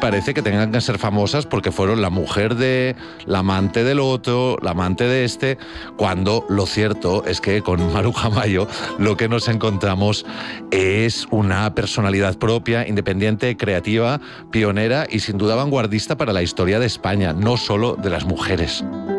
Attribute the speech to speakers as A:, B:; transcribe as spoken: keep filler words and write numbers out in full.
A: parece que tengan que ser famosas porque fueron la mujer de, la amante del otro, la amante de este, cuando lo cierto es que con Maruja Mayo lo que nos encontramos es una personalidad propia, independiente, creativa, pionera y sin duda vanguardista para la historia de España, no solo de las mujeres.